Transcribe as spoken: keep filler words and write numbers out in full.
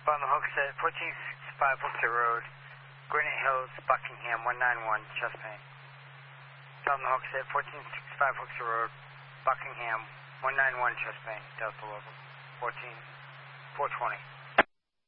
On the Hooksett, fourteen sixty-five Hooksett Road, Granite Hills, Buckingham, one nine one, chest pain. On the Hooksett, fourteen sixty-five Hooksett Road, Buckingham, one nine one, chest pain, Delta Local, fourteen four twenty.